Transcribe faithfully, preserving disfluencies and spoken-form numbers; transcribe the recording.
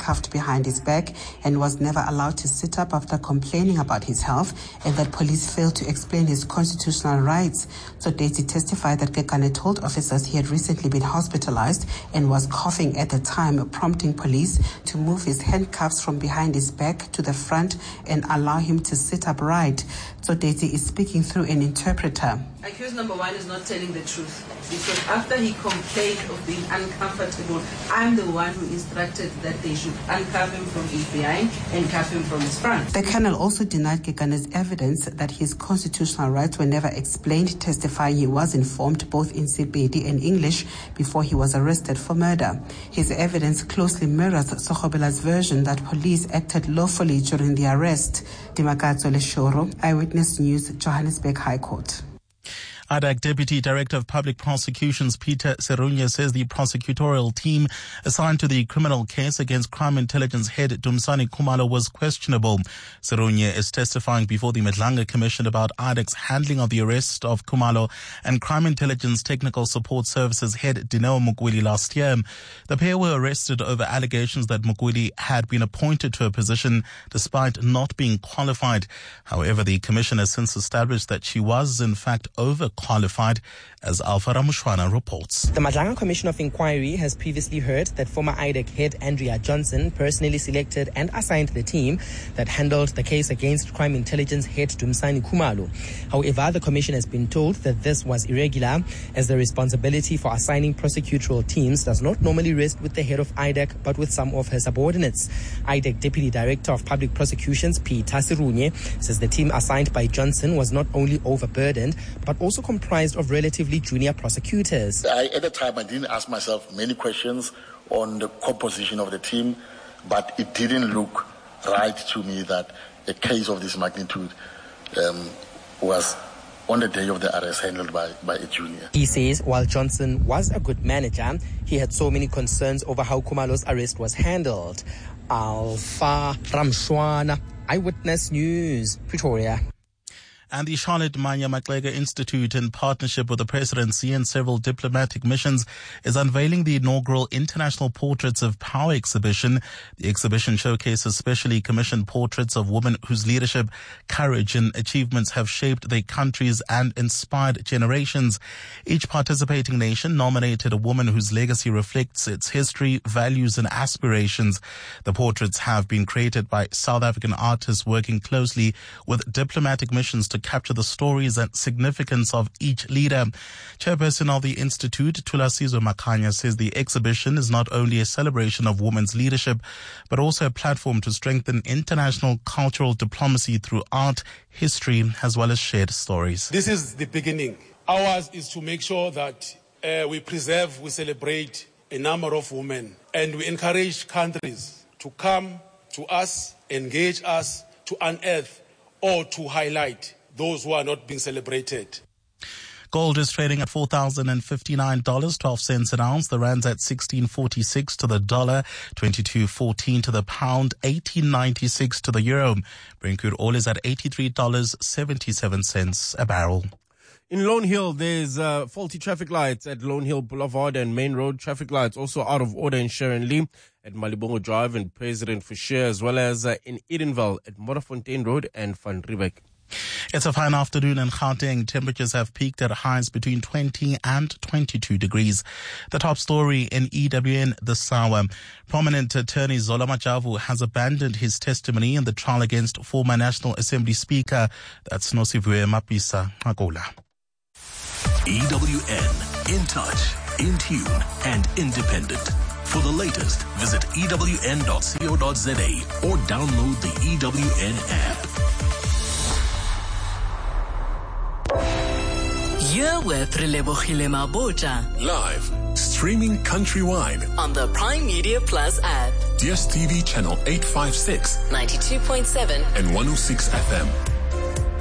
handcuffed behind his back and was never allowed to sit up after complaining about his health, and that police failed to explain his constitutional rights. Tsodetsi testified that Kekana told officers he had recently been hospitalized and was coughing at the time, prompting police to move his handcuffs from behind his back to the front and allow him to sit upright. Tsodetsi is speaking through an interpreter. Accused number one is not telling the truth, because after he complained of being uncomfortable, I'm the one who instructed that they should uncuff him from his behind and cuff him from his front. The colonel also denied Kekana's evidence that his constitutional rights were never explained, testifying he was informed both in Sepedi and English before he was arrested for murder. His evidence closely mirrors Sokhobela's version that police acted lawfully during the arrest. Dimakatso Leshoro, Eyewitness News, Johannesburg High Court. I D A C Deputy Director of Public Prosecutions Peter Serunye says the prosecutorial team assigned to the criminal case against Crime Intelligence head Dumisani Khumalo was questionable. Serunye is testifying before the Madlanga Commission about I D A C's handling of the arrest of Khumalo and Crime Intelligence Technical Support Services head Dineo Mukwili last year. The pair were arrested over allegations that Mukwili had been appointed to a position despite not being qualified. However, the commission has since established that she was in fact over qualified, as Alpha Ramushwana reports. The Madlanga Commission of Inquiry has previously heard that former I D A C head Andrea Johnson personally selected and assigned the team that handled the case against Crime Intelligence head Dumisani Khumalo. However, the commission has been told that this was irregular, as the responsibility for assigning prosecutorial teams does not normally rest with the head of I D A C but with some of her subordinates. I D A C Deputy Director of Public Prosecutions Peter Serunye says the team assigned by Johnson was not only overburdened but also comprised of relatively junior prosecutors. I, at the time, I didn't ask myself many questions on the composition of the team, but it didn't look right to me that a case of this magnitude um, was on the day of the arrest handled by, by a junior. He says while Johnson was a good manager, he had so many concerns over how Khumalo's arrest was handled. Alpha Ramshwana, Eyewitness News, Pretoria. And the Charlotte Manya McGregor Institute, in partnership with the presidency and several diplomatic missions, is unveiling the inaugural International Portraits of Power exhibition. The exhibition showcases specially commissioned portraits of women whose leadership, courage and achievements have shaped their countries and inspired generations. Each participating nation nominated a woman whose legacy reflects its history, values and aspirations. The portraits have been created by South African artists working closely with diplomatic missions to capture the stories and significance of each leader. Chairperson of the Institute, Thulasizwe Makhanya, says the exhibition is not only a celebration of women's leadership, but also a platform to strengthen international cultural diplomacy through art, history, as well as shared stories. This is the beginning. Ours is to make sure that uh, we preserve, we celebrate a number of women, and we encourage countries to come to us, engage us, to unearth or to highlight those who are not being celebrated. Gold is trading at four thousand fifty-nine dollars and twelve cents an ounce. The rand's at sixteen forty-six to the dollar, twenty-two fourteen to the pound, eighteen ninety-six to the euro. Brent crude oil is at eighty-three dollars and seventy-seven cents a barrel. In Lone Hill, there's uh, faulty traffic lights at Lone Hill Boulevard and Main Road. Traffic lights also out of order in Sharon Lee at Malibongo Drive and President Fisher, as well as uh, in Edenville at Modderfontein Road and Van Riebeck. It's a fine afternoon in Gauteng. Temperatures have peaked at highs between twenty and twenty-two degrees. The top story in E W N this hour. Prominent attorney Zola Majavu has abandoned his testimony in the trial against former National Assembly Speaker, that's Nosiviwe Mapisa Magola. E W N, in touch, in tune and independent. For the latest, visit E W N dot co dot za or download the E W N app. You're with Relebogile Mabota. Live, streaming countrywide on the Prime Media Plus app. D S T V channel eight fifty-six, ninety-two point seven and one oh six F M.